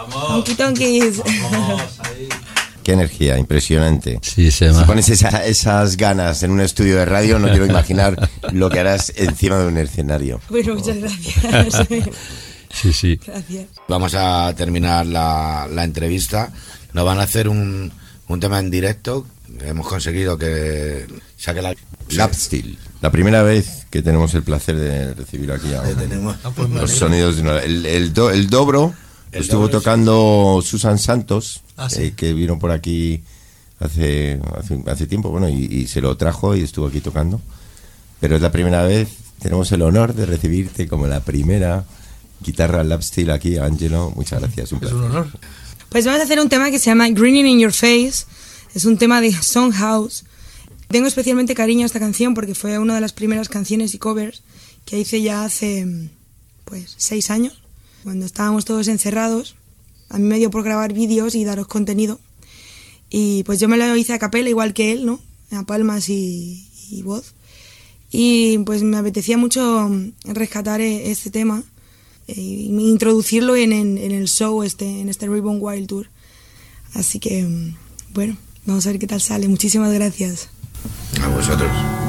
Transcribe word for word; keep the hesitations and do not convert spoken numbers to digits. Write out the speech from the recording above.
Honky Tonkis. Qué energía, impresionante. Sí, se si llama. pones esa, esas ganas en un estudio de radio, no quiero imaginar lo que harás encima de un escenario. Bueno, muchas gracias. Sí, sí. Gracias. Vamos a terminar la, la entrevista. Nos van a hacer un, un tema en directo. Hemos conseguido que saque la... Lapsteel. La primera vez que tenemos el placer de recibir aquí a tenemos los sonidos de una, el, el, do, el dobro El estuvo dobro, tocando Susan Santos, Ah, sí. eh, que vino por aquí hace hace, hace tiempo, bueno, y, y se lo trajo y estuvo aquí tocando. Pero es la primera vez, tenemos el honor de recibirte como la primera guitarra Lapsteel aquí, Ángelo. Muchas gracias, un Es placer. un honor. Pues vamos a hacer un tema que se llama Grinning in Your Face. Es un tema de Songhouse. Tengo especialmente cariño a esta canción porque fue una de las primeras canciones y covers que hice ya hace pues seis años, cuando estábamos todos encerrados. A mí me dio por grabar vídeos y daros contenido. Y pues yo me lo hice a capela igual que él, ¿no? A palmas y, y voz. Y pues me apetecía mucho rescatar este tema e introducirlo en, en, en el show, este, en este Reborn Wild Tour. Así que, bueno, vamos a ver qué tal sale. Muchísimas gracias. A vosotros.